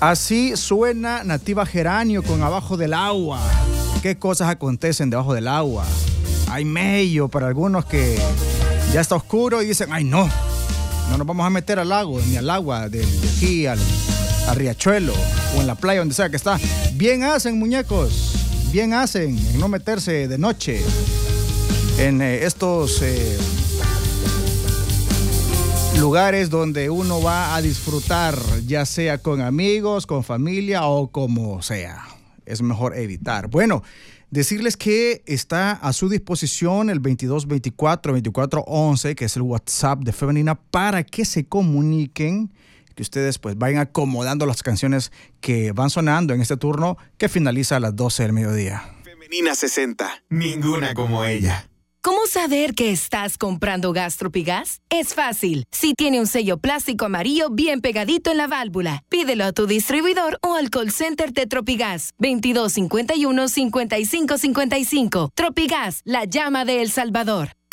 Así suena Nativa Geranio con Abajo del Agua. ¿Qué cosas acontecen debajo del agua? Hay mello para algunos que ya está oscuro y dicen, ay no nos vamos a meter al lago, ni al agua de aquí al riachuelo o en la playa, donde sea que está. Bien hacen, muñecos, bien hacen en no meterse de noche en estos lugares donde uno va a disfrutar, ya sea con amigos, con familia o como sea. Es mejor evitar. Bueno, decirles que está a su disposición el 2224-2411, que es el WhatsApp de Femenina, para que se comuniquen, que ustedes pues vayan acomodando las canciones que van sonando en este turno que finaliza a las 12 del mediodía. Femenina 60, ninguna como ella. ¿Cómo saber que estás comprando gas Tropigas? Es fácil. Si tiene un sello plástico amarillo bien pegadito en la válvula, pídelo a tu distribuidor o al call center de Tropigas. 2251-5555. Tropigas, la llama de El Salvador.